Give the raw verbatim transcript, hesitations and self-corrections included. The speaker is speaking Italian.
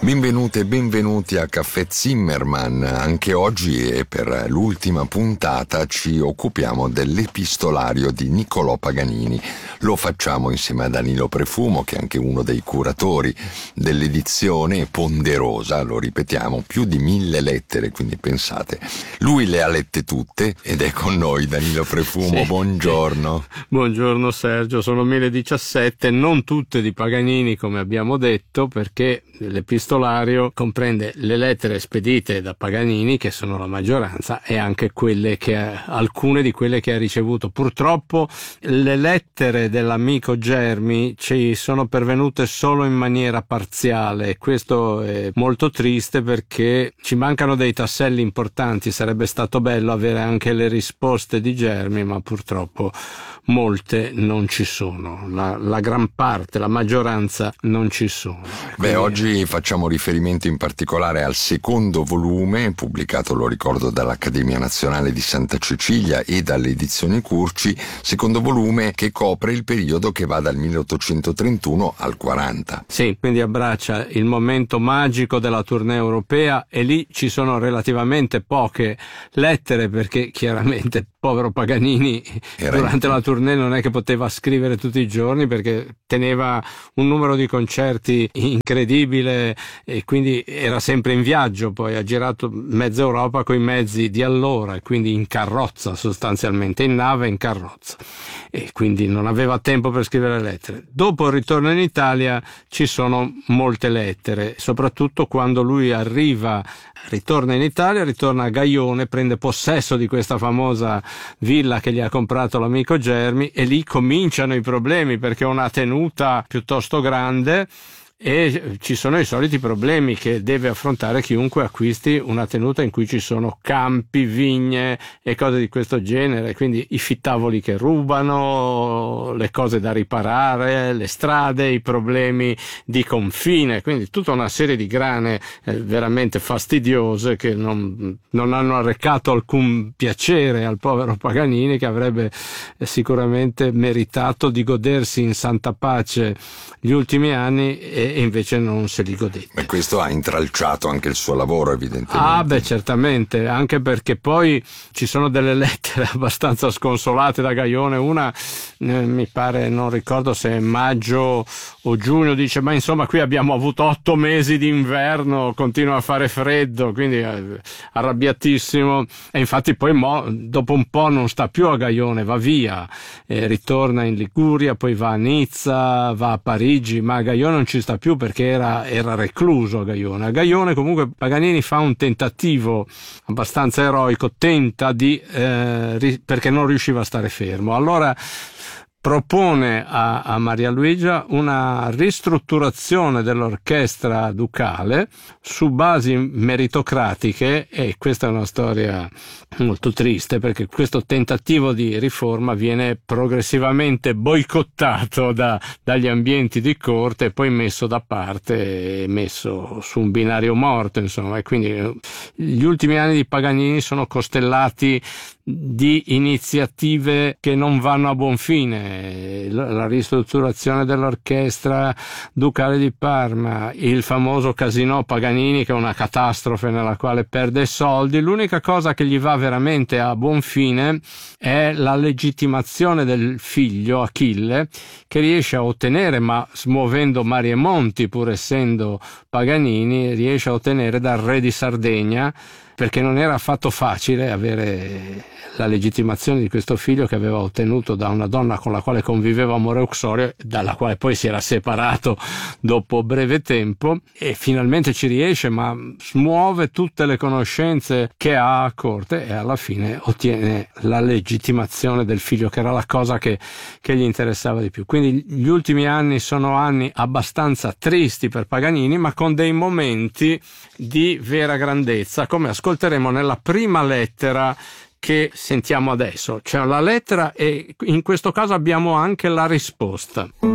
Benvenute e benvenuti a Caffè Zimmermann. Anche oggi e per l'ultima puntata ci occupiamo dell'epistolario di Niccolò Paganini. Lo facciamo insieme a Danilo Prefumo, che è anche uno dei curatori dell'edizione ponderosa, lo ripetiamo, più di mille lettere, quindi pensate. Lui le ha lette tutte ed è con noi Danilo Prefumo. Sì. Buongiorno. Buongiorno Sergio, sono mille diciassette, non tutte di Paganini come abbiamo detto, perché l'epistolario comprende le lettere spedite da Paganini, che sono la maggioranza, e anche quelle che ha, alcune di quelle che ha ricevuto. Purtroppo le lettere dell'amico Germi ci sono pervenute solo in maniera parziale, e questo è molto triste perché ci mancano dei tasselli importanti. Sarebbe stato bello avere anche le risposte di Germi, ma purtroppo molte non ci sono, la, la gran parte, la maggioranza non ci sono. Beh, quindi oggi facciamo riferimento in particolare al secondo volume, pubblicato, lo ricordo, dall'Accademia Nazionale di Santa Cecilia e dalle edizioni Curci, secondo volume che copre il periodo che va dal milleottocentotrentuno al quaranta. Sì, quindi abbraccia il momento magico della tournée europea, e lì ci sono relativamente poche lettere perché chiaramente povero Paganini Era durante in... la tournée non è che poteva scrivere tutti i giorni, perché teneva un numero di concerti incredibile e quindi era sempre in viaggio. Poi ha girato mezza Europa coi mezzi di allora, e quindi in carrozza, sostanzialmente in nave e in carrozza, e quindi non aveva tempo per scrivere lettere. Dopo il ritorno in Italia ci sono molte lettere, soprattutto quando lui arriva, ritorna in Italia, ritorna a Gaione, prende possesso di questa famosa villa che gli ha comprato l'amico Germi, e lì cominciano i problemi, perché è una tenuta piuttosto grande e ci sono i soliti problemi che deve affrontare chiunque acquisti una tenuta in cui ci sono campi, vigne e cose di questo genere, quindi i fittavoli che rubano, le cose da riparare, le strade, i problemi di confine, quindi tutta una serie di grane eh, veramente fastidiose che non, non hanno arrecato alcun piacere al povero Paganini, che avrebbe eh, sicuramente meritato di godersi in santa pace gli ultimi anni, e e invece non se li godette. E questo ha intralciato anche il suo lavoro, evidentemente. Ah beh, certamente, anche perché poi ci sono delle lettere abbastanza sconsolate da Gaione. Una eh, mi pare, non ricordo se è maggio o giugno, dice: ma insomma qui abbiamo avuto otto mesi di inverno, continua a fare freddo, quindi eh, arrabbiatissimo, e infatti poi mo, dopo un po' non sta più a Gaione, va via, eh, ritorna in Liguria, poi va a Nizza, va a Parigi, ma a Gaione non ci sta più perché era, era recluso a Gaione. A Gaione comunque Paganini fa un tentativo abbastanza eroico, tenta di eh, ri, perché non riusciva a stare fermo, allora propone a, a Maria Luigia una ristrutturazione dell'orchestra ducale su basi meritocratiche, e questa è una storia molto triste perché questo tentativo di riforma viene progressivamente boicottato da, dagli ambienti di corte e poi messo da parte e messo su un binario morto, insomma, e quindi gli ultimi anni di Paganini sono costellati di iniziative che non vanno a buon fine: la ristrutturazione dell'orchestra ducale di Parma, il famoso Casinò Paganini, che è una catastrofe nella quale perde soldi. L'unica cosa che gli va veramente a buon fine è la legittimazione del figlio Achille, che riesce a ottenere, ma smuovendo mari e monti, pur essendo Paganini, riesce a ottenere dal re di Sardegna, perché non era affatto facile avere la legittimazione di questo figlio che aveva ottenuto da una donna con la quale conviveva amore uxorio, dalla quale poi si era separato dopo breve tempo, e finalmente ci riesce, ma smuove tutte le conoscenze che ha a corte e alla fine ottiene la legittimazione del figlio, che era la cosa che, che gli interessava di più. Quindi gli ultimi anni sono anni abbastanza tristi per Paganini, ma con dei momenti di vera grandezza, come ascolteremo nella prima lettera che sentiamo adesso. C'è la lettera e in questo caso abbiamo anche la risposta.